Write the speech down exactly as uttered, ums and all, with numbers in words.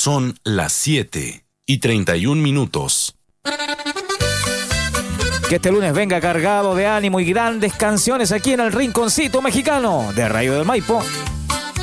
Son las siete y treinta y un minutos. Que este lunes venga cargado de ánimo y grandes canciones aquí en el Rinconcito Mexicano de Radio del Maipo.